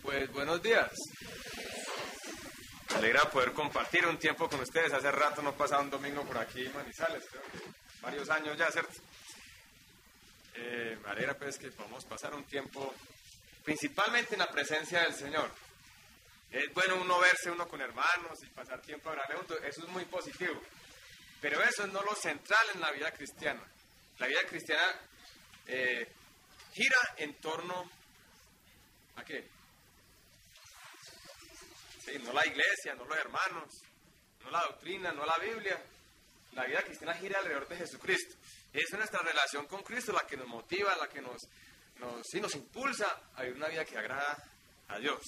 Pues buenos días. Me alegra poder compartir un tiempo con ustedes. Hace rato no pasaba un domingo por aquí en Manizales, creo que varios años ya, ¿cierto? Me alegra pues que podamos pasar un tiempo principalmente en la presencia del Señor. Es bueno uno verse uno con hermanos y pasar tiempo agradable juntos, eso es muy positivo. Pero eso no es lo central en la vida cristiana. La vida cristiana gira en torno ¿a qué? Sí, no la iglesia, no los hermanos, no la doctrina, no la Biblia. La vida cristiana gira alrededor de Jesucristo. Es nuestra relación con Cristo la que nos motiva, la que nos impulsa a vivir una vida que agrada a Dios.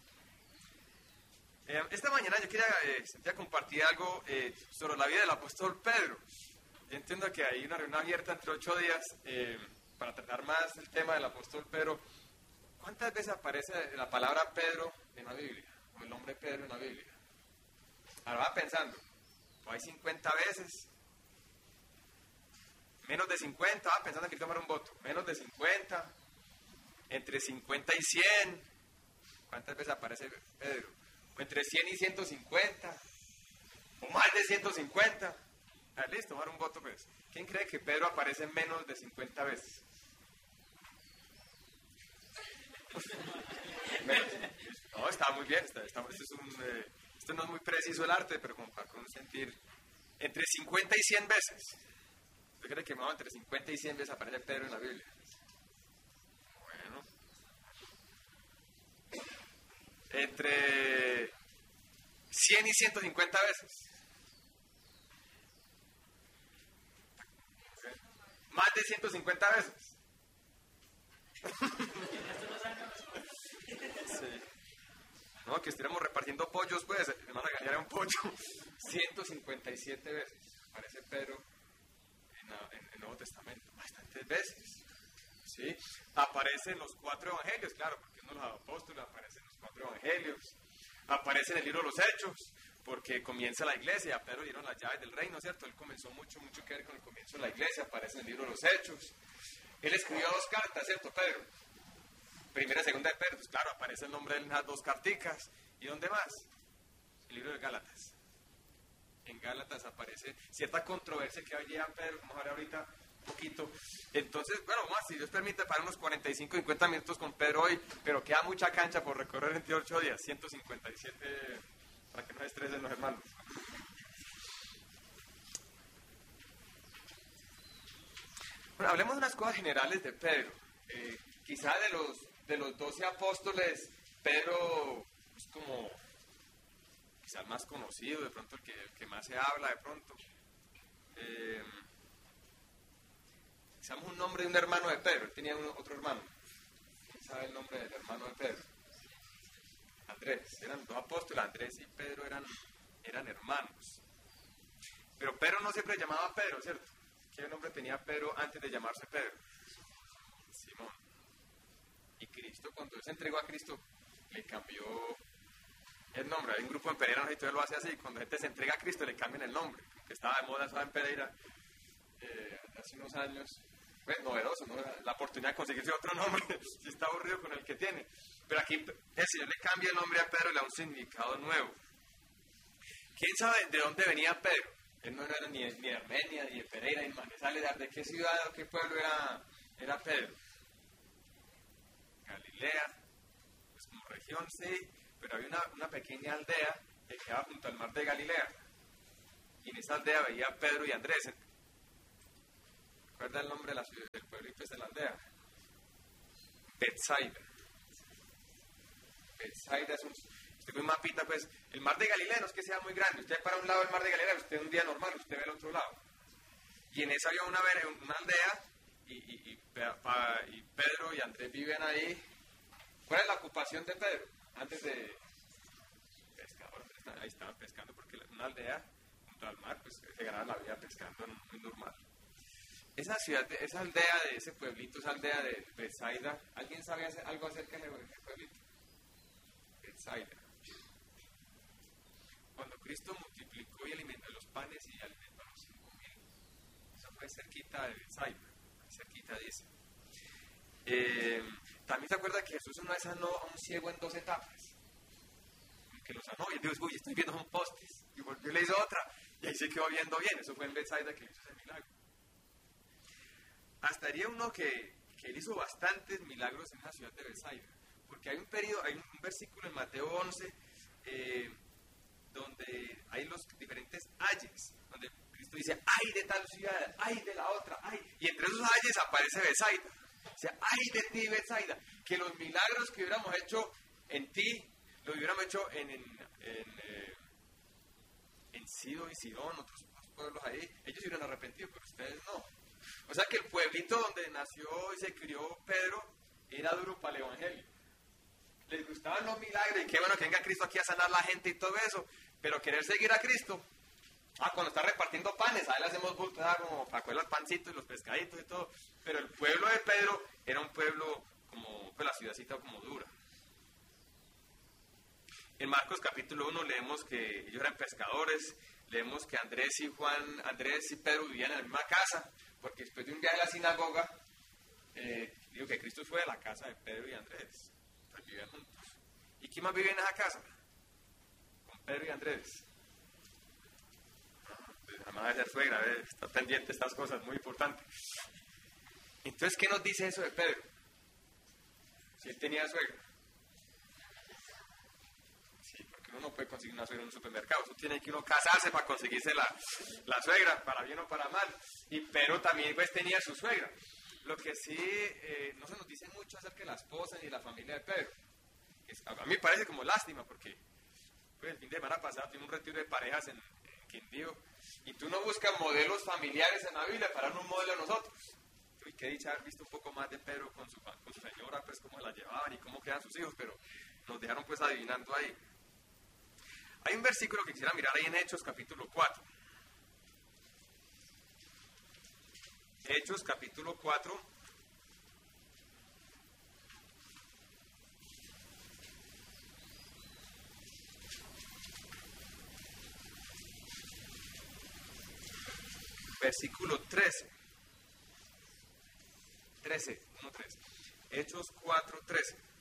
Esta mañana yo quería compartir algo sobre la vida del apóstol Pedro. Yo entiendo que hay una reunión abierta entre 8 días para tratar más el tema del apóstol Pedro. ¿Cuántas veces aparece la palabra Pedro en la Biblia? O el nombre Pedro en la Biblia. Ahora va pensando, pues hay 50 veces, menos de 50, va pensando que tomar un voto, menos de 50, entre 50 y 100, ¿cuántas veces aparece Pedro? O entre 100 y 150, o más de 150. A ver, listo, tomar un voto pues. ¿Quién cree que Pedro aparece menos de 50 veces? No, está muy bien, esto no es muy preciso el arte, pero como para sentir entre 50 y 100 veces. ¿Usted cree que más entre 50 y 100 veces aparece Pedro en la Biblia? Bueno, entre 100 y 150 veces. Más de 150 veces. Sí. No, que estuviéramos repartiendo pollos, pues, me van a ganar un pollo. 157 veces aparece Pedro en el Nuevo Testamento, bastantes veces. ¿Sí? Aparece en los 4 evangelios, claro, porque uno de los apóstoles aparece en los 4 evangelios. Aparece en el libro de los Hechos, porque comienza la iglesia. A Pedro le dieron las llaves del reino, ¿cierto? Él comenzó mucho que ver con el comienzo de la iglesia. Aparece en el libro de los Hechos. Él escribió 2 cartas, ¿cierto, Pedro? Primera y segunda de Pedro, pues claro, aparece el nombre de él en las 2 carticas. ¿Y dónde más? El libro de Gálatas. En Gálatas aparece cierta controversia que lleva Pedro, vamos a ver ahorita un poquito. Entonces, bueno, vamos a, si Dios permite, para unos 45, 50 minutos con Pedro hoy, pero queda mucha cancha por recorrer en 28 días, 157, para que no se estresen los hermanos. Bueno, hablemos de unas cosas generales de Pedro. Quizá de los 12 apóstoles, Pedro es como quizá el más conocido, de pronto el que más se habla, de pronto. Quizá un nombre de un hermano de Pedro, él tenía otro hermano. ¿Quién sabe el nombre del hermano de Pedro? Andrés, eran 2 apóstoles, Andrés y Pedro eran hermanos. Pero Pedro no siempre llamaba Pedro, ¿cierto? ¿Qué nombre tenía Pedro antes de llamarse Pedro? Simón. Y Cristo, cuando él se entregó a Cristo, le cambió el nombre. Hay un grupo en Pereira, y todo lo hace así. Cuando la gente se entrega a Cristo, le cambian el nombre. Que estaba de moda, estaba en Pereira hace unos años. Bueno, novedoso, ¿no? La oportunidad de conseguirse otro nombre, si está aburrido con el que tiene. Pero aquí el Señor le cambia el nombre a Pedro y le da un significado nuevo. ¿Quién sabe de dónde venía Pedro? Él no era ni de Armenia, ni de Pereira, ni de Manizales. ¿De qué ciudad o qué pueblo era Pedro? Galilea, pues como región sí, pero había una pequeña aldea que quedaba junto al mar de Galilea. Y en esa aldea veía a Pedro y Andrés. ¿Recuerda el nombre de la ciudad, del pueblo y pues de la aldea? Betsaida. Betsaida es usted ve un mapita, pues, el mar de Galilea no es que sea muy grande. Usted para un lado del mar de Galilea, usted un día normal, usted ve el otro lado. Y en esa había una aldea, y Pedro y Andrés viven ahí. ¿Cuál es la ocupación de Pedro? Antes de pescador, ahí estaban pescando, porque una aldea junto al mar, pues se ganaba la vida pescando, muy normal. Esa aldea de ese pueblito, esa aldea de Betsaida, ¿alguien sabe algo acerca de ese pueblito? Betsaida. Cuando Cristo multiplicó y alimentó los panes y alimentó a los 5,000, eso fue cerquita de Betsaida, cerquita dice. También se acuerda que Jesús una vez sanó a un ciego en 2 etapas. Que lo sanó y él dijo, uy, estoy viendo son postes. Y volvió y le hizo otra. Y ahí se quedó viendo bien. Eso fue en Betsaida que hizo ese milagro. Hasta diría uno que él hizo bastantes milagros en la ciudad de Betsaida. Porque hay un versículo en Mateo 11 donde hay los diferentes ayes. Donde Cristo dice, ay de tal ciudad, ay de la otra, ay. Y entre esos ayes aparece Betsaida. O sea, ay de ti, Betsaida, que los milagros que hubiéramos hecho en ti, lo hubiéramos hecho en Sido y Sidón, otros pueblos ahí, ellos se hubieran arrepentido, pero ustedes no. O sea que el pueblito donde nació y se crió Pedro era duro para el evangelio. Les gustaban los milagros y qué bueno que venga Cristo aquí a sanar la gente y todo eso, pero querer seguir a Cristo, cuando está repartiendo panes, ahí le hacemos bulto, como para coger los pancitos y los pescaditos y todo, pero el pueblo de Pedro era un pueblo como, pues la ciudadcita como dura. En Marcos capítulo 1 leemos que ellos eran pescadores, leemos que Andrés y Pedro vivían en la misma casa, porque después de un viaje a la sinagoga, digo que Cristo fue a la casa de Pedro y Andrés, pues vivían juntos. ¿Y quién más vive en esa casa? Con Pedro y Andrés. La madre de ser suegra, está pendiente de estas cosas, muy importantes. Entonces, ¿qué nos dice eso de Pedro? Si él tenía suegra. Sí, porque uno no puede conseguir una suegra en un supermercado. Uno tiene que casarse para conseguirse la suegra, para bien o para mal. Y Pedro también pues tenía su suegra. Lo que sí no se nos dice mucho acerca de la esposa ni de la familia de Pedro. A mí me parece como lástima, porque pues, el fin de semana pasado tuvimos un retiro de parejas en Quindío. Y tú no buscas modelos familiares en la Biblia para dar un modelo a nosotros. Uy, qué dicha haber visto un poco más de Pedro con su señora, pues cómo la llevaban y cómo quedan sus hijos, pero nos dejaron pues adivinando ahí. Hay un versículo que quisiera mirar ahí en Hechos capítulo 4. Hechos capítulo 4. Versículo 13. 1:13. Hechos 4:13.